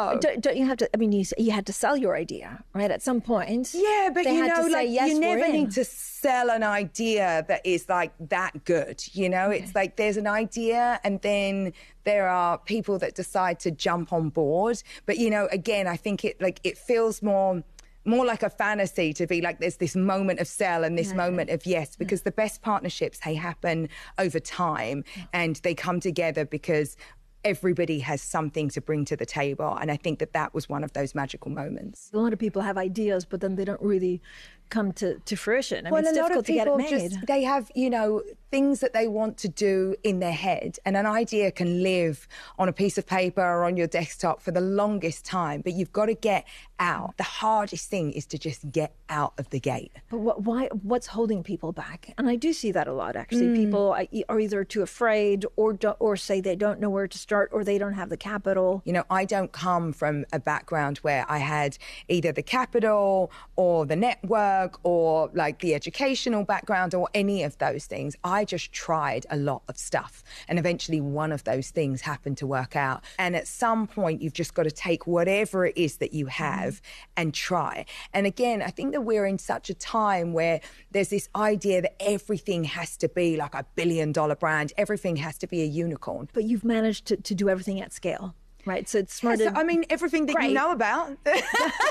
No. Don't you have to, I mean, you had to sell your idea, right? At some point. Yeah, but they had to say, yes, you never we're in. need to sell an idea that is like that good, you know? Okay. It's like there's an idea and then there are people that decide to jump on board. But, you know, again, I think it feels more like a fantasy to be like there's this moment of sell and this moment of yes, because the best partnerships, they happen over time and they come together because everybody has something to bring to the table. And I think that was one of those magical moments. A lot of people have ideas, but then they don't really come to fruition. I mean, it's a lot difficult of to get it people made. they have, you know, things that they want to do in their head, and an idea can live on a piece of paper or on your desktop for the longest time, but you've got to get out. The hardest thing is to just get out of the gate. But what's holding people back? And I do see that a lot, actually. People are either too afraid or say they don't know where to start or they don't have the capital. You know, I don't come from a background where I had either the capital or the network or like the educational background or any of those things. I just tried a lot of stuff and eventually one of those things happened to work out. And at some point, you've just got to take whatever it is that you have and try. And again, I think that we're in such a time where there's this idea that everything has to be like $1 billion brand, everything has to be a unicorn. But you've managed to do everything at scale. Right, so it's smart. I mean, everything that you know about. Okay,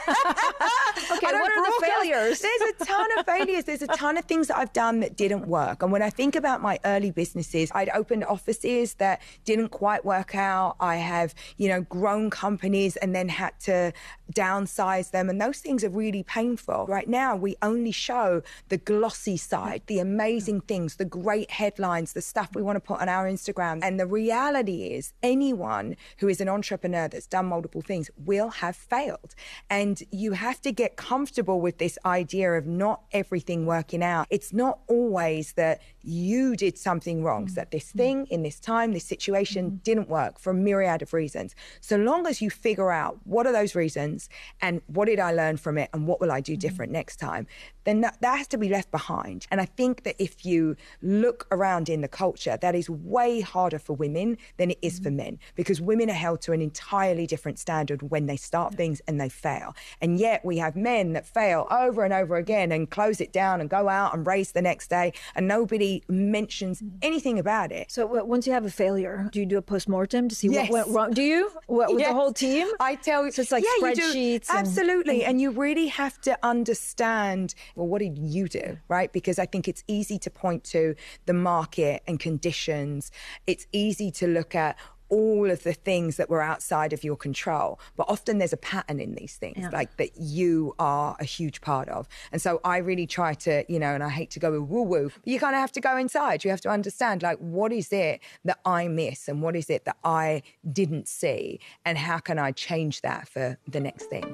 what are the failures? There's a ton of failures. There's a ton of things that I've done that didn't work. And when I think about my early businesses, I'd opened offices that didn't quite work out. I have, you know, grown companies and then had to downsize them. And those things are really painful. Right now, we only show the glossy side, the amazing things, the great headlines, the stuff we want to put on our Instagram. And the reality is anyone who is an entrepreneur that's done multiple things will have failed. And you have to get comfortable with this idea of not everything working out. It's not always that you did something wrong, so that this thing in this time, this situation didn't work for a myriad of reasons. So long as you figure out what are those reasons and what did I learn from it and what will I do different next time, then that has to be left behind. And I think that if you look around in the culture, that is way harder for women than it is for men, because women are held to an entirely different standard when they start things and they fail. And yet we have men that fail over and over again and close it down and go out and race the next day and nobody mentions anything about it. So once you have a failure, do you do a postmortem to see what went wrong? Do you? With the whole team? I tell you. So it's like spreadsheets. Absolutely. And you really have to understand, well, what did you do, right? Because I think it's easy to point to the market and conditions. It's easy to look at all of the things that were outside of your control. But often there's a pattern in these things, like that you are a huge part of. And so I really try to, you know, and I hate to go woo-woo, but you kind of have to go inside. You have to understand, like, what is it that I miss and what is it that I didn't see? And how can I change that for the next thing?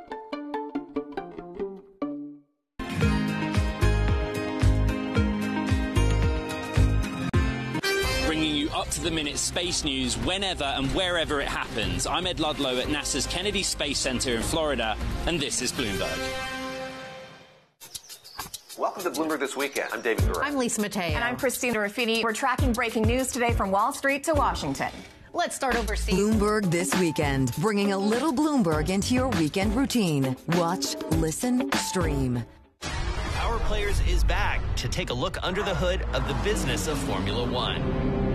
Up-to-the-minute space news whenever and wherever it happens. I'm Ed Ludlow at NASA's Kennedy Space Center in Florida, and this is Bloomberg. Welcome to Bloomberg This Weekend. I'm David Guerrero. I'm Lisa Mateo. And I'm Christina Ruffini. We're tracking breaking news today from Wall Street to Washington. Let's start overseas. Bloomberg This Weekend, bringing a little Bloomberg into your weekend routine. Watch, listen, stream. Our Players is back to take a look under the hood of the business of Formula One.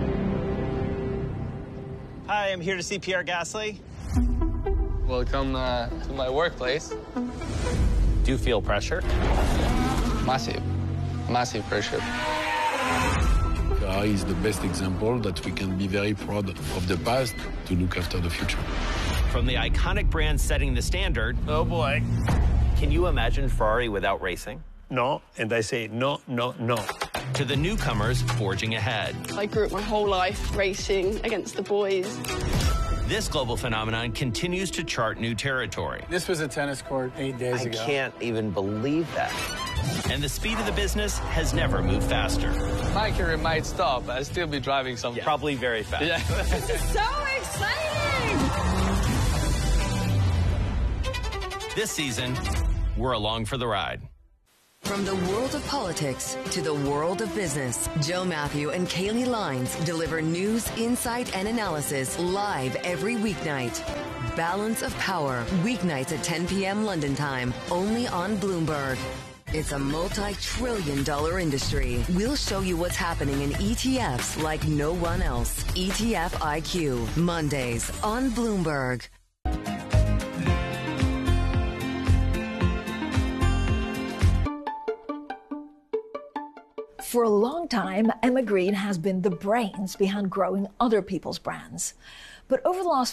Hi, I'm here to see Pierre Gasly. Welcome to my workplace. Do you feel pressure? Massive pressure. Ferrari is the best example that we can be very proud of the past to look after the future. From the iconic brand setting the standard. Oh boy. Can you imagine Ferrari without racing? No, and I say no, no, no. To the newcomers forging ahead. I grew up my whole life racing against the boys. This global phenomenon continues to chart new territory. This was a tennis court 8 days ago. I can't even believe that. And the speed of the business has never moved faster. My career might stop, but I'll still be driving something. Yeah. Probably very fast. Yeah. This is so exciting! This season, we're along for the ride. From the world of politics to the world of business, Joe Matthew and Kaylee Lines deliver news, insight, and analysis live every weeknight. Balance of Power, weeknights at 10 p.m. London time, only on Bloomberg. It's a multi-trillion-dollar industry. We'll show you what's happening in ETFs like no one else. ETF IQ, Mondays on Bloomberg. For a long time, Emma Green has been the brains behind growing other people's brands. But over the last